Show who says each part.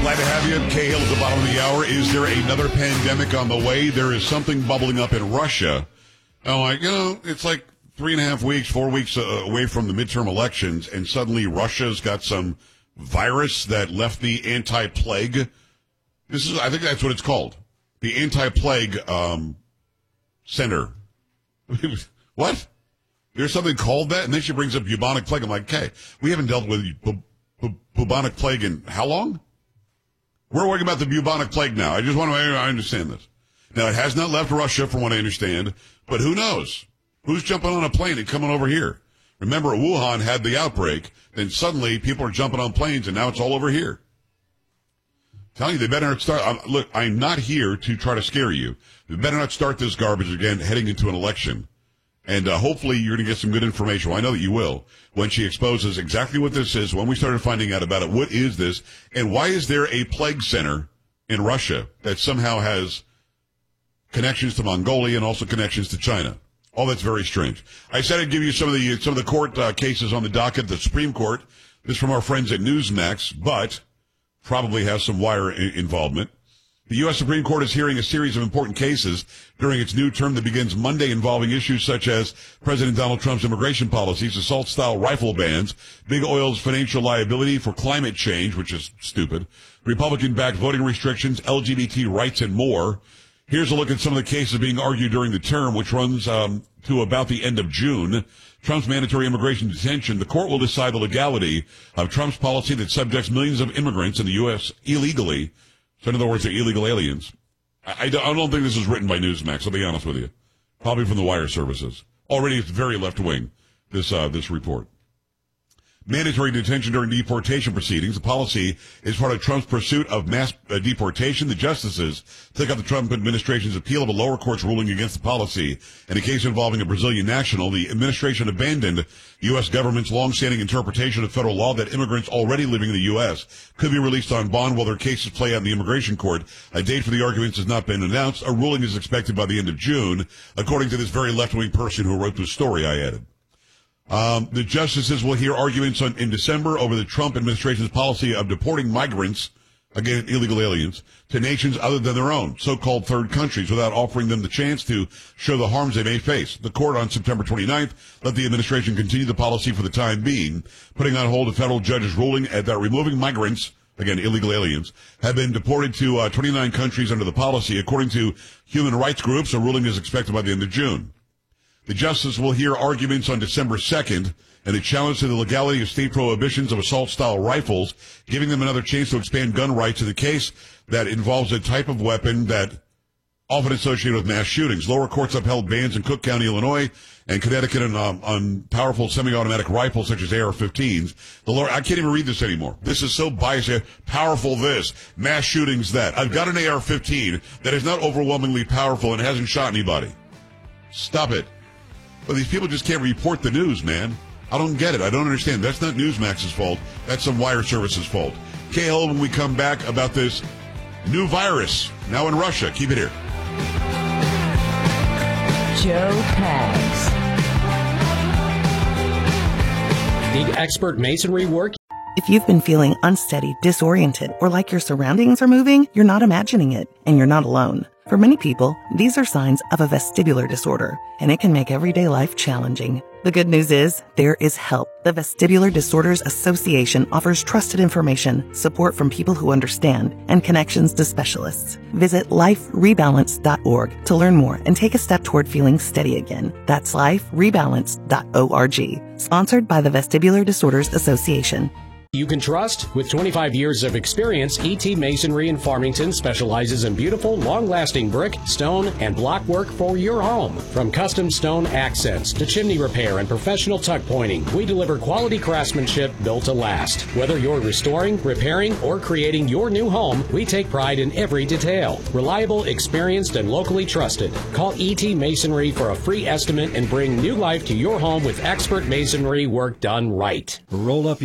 Speaker 1: Glad to have you. Cahill at the bottom of the hour. Is there another pandemic on the way? There is something bubbling up in Russia. I'm like, it's like 3.5 weeks, 4 weeks away from the midterm elections, and suddenly Russia's got some virus that left the anti-plague. I think that's what it's called. The anti-plague center. What? There's something called that? And then she brings up bubonic plague. I'm like, okay, we haven't dealt with bubonic plague in how long? We're working about the bubonic plague now. I just want to understand this. Now, it has not left Russia, from what I understand, but who knows? Who's jumping on a plane and coming over here? Remember, Wuhan had the outbreak, then suddenly people are jumping on planes, and now it's all over here. I'm telling you, they better not start. Look, I'm not here to try to scare you. They better not start this garbage again heading into an election. And hopefully you're going to get some good information. Well, I know that you will, when she exposes exactly what this is, when we started finding out about it. What is this? And why is there a plague center in Russia that somehow has connections to Mongolia and also connections to China? All that's very strange. I said I'd give you some of the court cases on the docket, the Supreme Court. This from our friends at Newsmax, but probably has some wire involvement. The U.S. Supreme Court is hearing a series of important cases during its new term that begins Monday, involving issues such as President Donald Trump's immigration policies, assault-style rifle bans, big oil's financial liability for climate change, which is stupid, Republican-backed voting restrictions, LGBT rights, and more. Here's a look at some of the cases being argued during the term, which runs to about the end of June. Trump's mandatory immigration detention. The court will decide the legality of Trump's policy that subjects millions of immigrants in the U.S. illegally. So in other words, they're illegal aliens. I don't think this is written by Newsmax, I'll be honest with you. Probably from the wire services. Already it's very left-wing, this report. Mandatory detention during deportation proceedings. The policy is part of Trump's pursuit of mass deportation. The justices took up the Trump administration's appeal of a lower court's ruling against the policy. In a case involving a Brazilian national, the administration abandoned U.S. government's longstanding interpretation of federal law that immigrants already living in the U.S. could be released on bond while their cases play out in the immigration court. A date for the arguments has not been announced. A ruling is expected by the end of June, according to this very left-wing person who wrote the story I added. The justices will hear arguments in December over the Trump administration's policy of deporting migrants, again, illegal aliens, to nations other than their own, so-called third countries, without offering them the chance to show the harms they may face. The court on September 29th let the administration continue the policy for the time being, putting on hold a federal judge's ruling that removing migrants, again, illegal aliens, have been deported to 29 countries under the policy. According to human rights groups, a ruling is expected by the end of June. The justice will hear arguments on December 2nd and a challenge to the legality of state prohibitions of assault-style rifles, giving them another chance to expand gun rights in the case that involves a type of weapon that often associated with mass shootings. Lower courts upheld bans in Cook County, Illinois, and Connecticut on powerful semi-automatic rifles such as AR-15s. I can't even read this anymore. This is so biased. Powerful this, mass shootings that. I've got an AR-15 that is not overwhelmingly powerful and hasn't shot anybody. Stop it. But these people just can't report the news, man. I don't get it. I don't understand. That's not Newsmax's fault. That's some wire services fault. KL, when we come back about this new virus now in Russia. Keep it here.
Speaker 2: Joe Pags.
Speaker 3: Need expert masonry work?
Speaker 4: If you've been feeling unsteady, disoriented, or like your surroundings are moving, you're not imagining it, and you're not alone. For many people, these are signs of a vestibular disorder, and it can make everyday life challenging. The good news is, there is help. The Vestibular Disorders Association offers trusted information, support from people who understand, and connections to specialists. Visit liferebalance.org to learn more and take a step toward feeling steady again. That's liferebalance.org. Sponsored by the Vestibular Disorders Association.
Speaker 3: You can trust. With 25 years of experience, E.T. Masonry in Farmington specializes in beautiful, long-lasting brick, stone, and block work for your home. From custom stone accents to chimney repair and professional tuck pointing, we deliver quality craftsmanship built to last. Whether you're restoring, repairing, or creating your new home, we take pride in every detail. Reliable, experienced, and locally trusted. Call E.T. Masonry for a free estimate and bring new life to your home with expert masonry work done right.
Speaker 5: Roll up